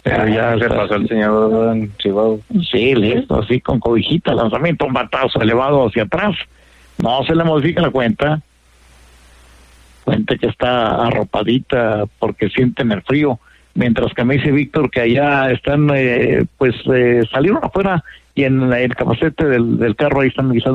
Pero ya se pasó el señor Chihuahua. Sí, listo, así con cobijita, lanzamiento, un batazo elevado hacia atrás. No se le modifica la cuenta. Cuenta que está arropadita porque sienten el frío. Mientras que me dice Víctor que allá están, salieron afuera y en el capacete del carro ahí están guisando